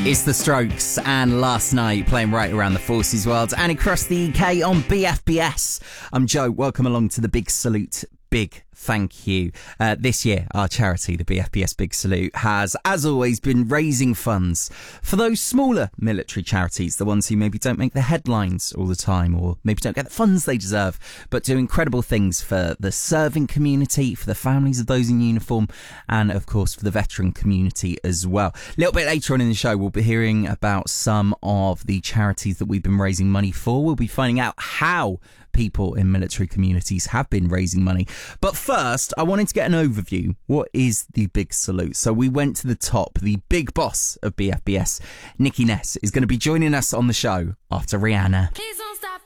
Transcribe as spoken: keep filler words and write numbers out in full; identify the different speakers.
Speaker 1: It's The Strokes and Last Night playing right around the Forces world and across the U K on B F B S. I'm Joe. Welcome along to the Big Salute. Big thank you. Uh, this year, our charity, the B F B S Big Salute, has, as always, been raising funds for those smaller military charities, the ones who maybe don't make the headlines all the time or maybe don't get the funds they deserve, but do incredible things for the serving community, for the families of those in uniform, and, of course, for the veteran community as well. A little bit later on in the show, we'll be hearing about some of the charities that we've been raising money for. We'll be finding out how people in military communities have been raising money. But first, I wanted to get an overview. What is the Big Salute? So we went to the top. The big boss of B F B S, Nikki Ness, is going to be joining us on the show after Rihanna.
Speaker 2: Please